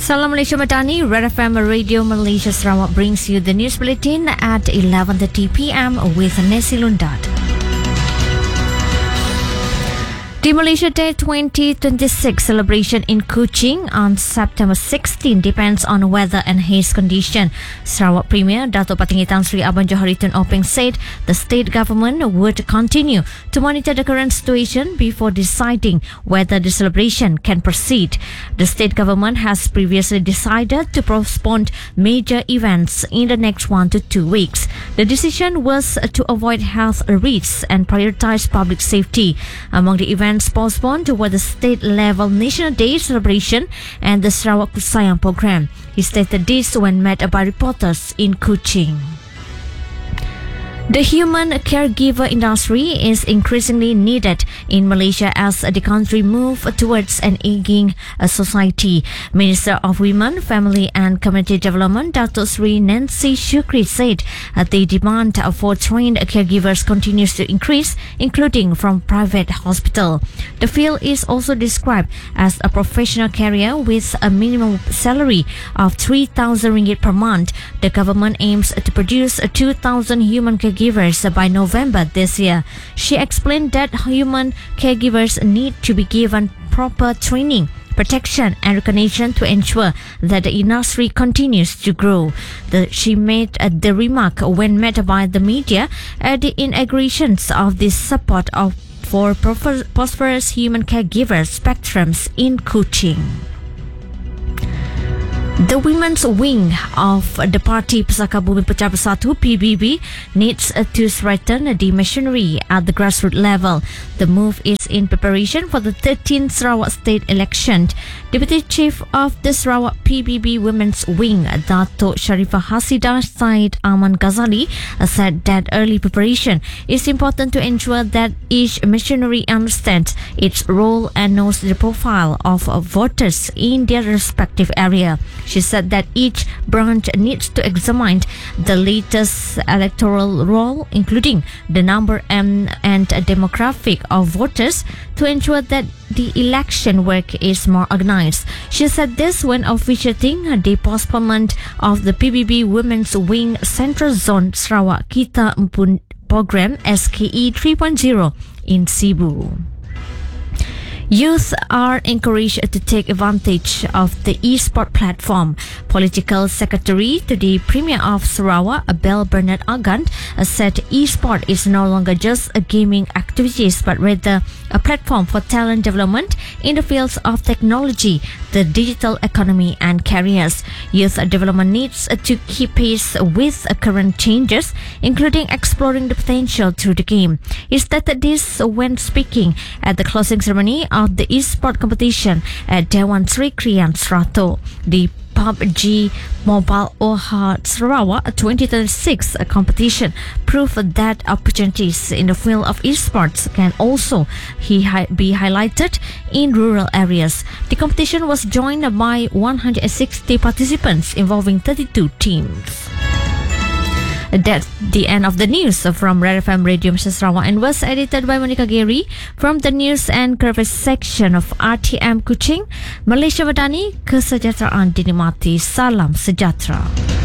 Salam Malaysia Madani, Red FM Radio Malaysia Sarawak brings you the news bulletin at 11:30 p.m. with Nessie Lundat. The Malaysia Day 2026 celebration in Kuching on September 16 depends on weather and haze condition. Sarawak Premier Datuk Patinggi Tan Sri Abang Johariton Openg said the state government would continue to monitor the current situation before deciding whether the celebration can proceed. The state government has previously decided to postpone major events in the next 1 to 2 weeks. The decision was to avoid health risks and prioritize public safety. Among the events postponed were the state-level National Day celebration and the Sarawak Sayang program. He stated this when met by reporters in Kuching. The human caregiver industry is increasingly needed in Malaysia as the country moves towards an aging society. Minister of Women, Family and Community Development, Datuk Sri Nancy Shukri said the demand for trained caregivers continues to increase, including from private hospital. The field is also described as a professional career with a minimum salary of 3,000 ringgit per month. The government aims to produce 2,000 human caregivers by November this year. She explained that human caregivers need to be given proper training, protection and recognition to ensure that the industry continues to grow. She made the remark when met by the media at the inauguration of the support for prosperous human caregivers spectrums in Kuching. The women's wing of the Parti Pusaka Bumi Pecah Bersatu (PBB) needs to strengthen the machinery at the grassroots level. The move is in preparation for the 13th Sarawak State election. Deputy Chief of the Sarawak PBB Women's Wing, Datuk Sharifah Hasidah Said Aman Ghazali, said that early preparation is important to ensure that each machinery understands its role and knows the profile of voters in their respective area. She said that each branch needs to examine the latest electoral roll, including the number and demographic of voters, to ensure that the election work is more organized. She said this when officiating the postponement of the PBB Women's Wing Central Zone Sarawak Kita Mpun program SKE 3.0 in Cebu. Youth are encouraged to take advantage of the e-sport platform. Political Secretary to the Premier of Sarawak, Abel Bernard Agant, said e-sport is no longer just a gaming activities but rather a platform for talent development in the fields of technology, the digital economy and careers. Youth development needs to keep pace with current changes, including exploring the potential through the game. He stated this when speaking at the closing ceremony of the e-sport competition at Dewan Sri Krian Serato. The PUBG Mobile OHA Sarawak 2026 competition proved that opportunities in the field of esports can also be highlighted in rural areas. The competition was joined by 160 participants involving 32 teams. That's the end of the news from Red FM Radio Malaysia Sarawak and was edited by Monica Gary from the news and curve section of RTM Kuching. Malaysia Madani, kesejahteraan dinikmati. Salam sejahtera.